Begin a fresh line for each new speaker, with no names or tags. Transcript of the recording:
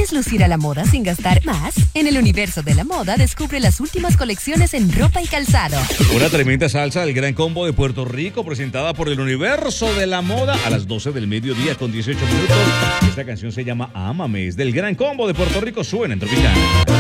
¿Quieres lucir a la moda sin gastar más? En el universo de la moda descubre las últimas colecciones en ropa y calzado.
Una tremenda salsa del Gran Combo de Puerto Rico presentada por el universo de la moda a las 12 del mediodía con 18 minutos. Esta canción se llama Ámame, es del Gran Combo de Puerto Rico, suena en Tropicana.